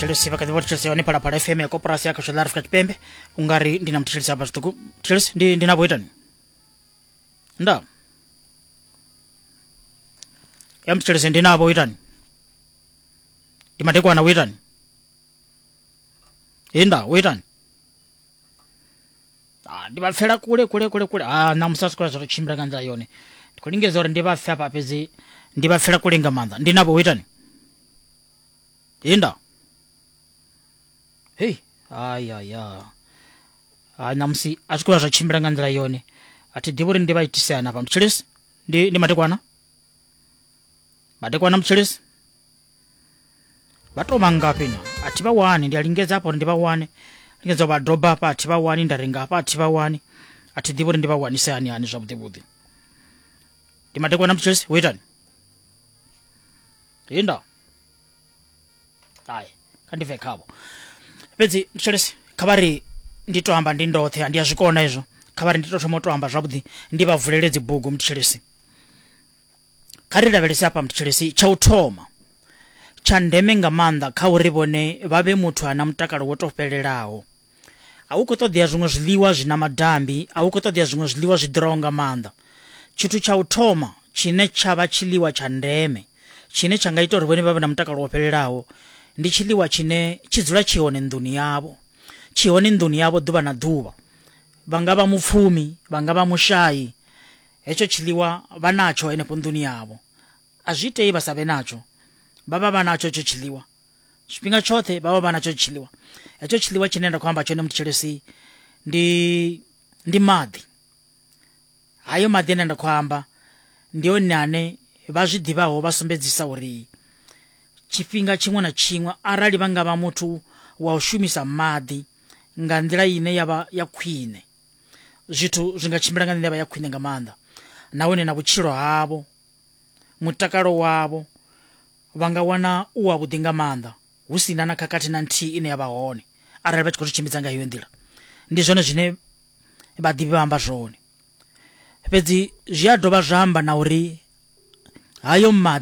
Chelsea wakati wote Chelsea wanipa pala FM ya Corporate yako South Africa Kipembe ungari ndina Chelsea hapa stuku Chelsea ndinapo itani nda ya Chelsea ndinapo itani imatekwa na witani inda witani ndibafera kule na musasi kwa zoro chimbira kanza yone kulinge zoro ndibafera papezi ndibafera kulinga manda ndinapo witani inda hey namsi achikura zvachimbira nganzira yone ati ndivuri ndivaitisana pa Chelsea ndi matekwana Chelsea batomanga pena ati bawani ndiyalingeza apo ndibawane ngeza ba drop apa ati bawani ndarenga apa ati bawani ati ndivuri ndibawanisa ani zvabudibudi ndi matekwana Chelsea wetani inda kandive khabo pedzi Chelsea khabari nditohamba ndindothe andiyazvikona izvo khabari nditotomotohamba zvabudi ndibavhulele dzibhugu Chelsea kharidavhelesa apa Chelsea chauthoma chandeme nga manda kha uri vone vave muthu ana mutakalo wotofhelelaho auko ṱoḓea zwiṅwe zwiḽiwa zwina madambi auko ṱoḓea zwiṅwe zwiḽiwa zwiḓiraho nga manda tshithu chauthoma chine tshavha tshiḽiwa tsha ndeme chine cha nga ita uri vhone vha vhe na mutakalo wofhelelaho ndi tshiḽiwa chine tshidzula tshihone nduni yavho ḓuvha na ḓuvha vhanga vha mupfumi vhanga vha mushayi hetsho tshiḽiwa vha natsho henefho nduni yavho a zwi itei vha sa vhe natsho vha vha natsho tsho tshiḽiwa tshifhinga tshoṱhe vha natsho tshiḽiwa hetsho tshiḽiwa tshine nda khou amba tshone Chelsea ndi maḓi hayo maḓi ane nda khou amba ndi one ane vha zwi ḓivhaho vha sumbedzisa uri tshifhinga tshiṅwe na tshiṅwe arali vha nga vha muthu wa u shumisa maḓi nga nḓila ine yavha ya khwine zwithu zwi nga tshimbila nga nḓila yavha ya khwine nga maanḓa nahone na vhutshilo havho mutakalo wavho vha nga wana u wavhuḓi nga maanḓa hu sina na khakhathi na nthihi ine yavha hone arali vha tshi khou tshimbidza nga hiyo nḓila ndi zwone zwine vhaḓivhi vha amba zwone fhedzi zwi a dovha zwa amba na uri hayo maḓi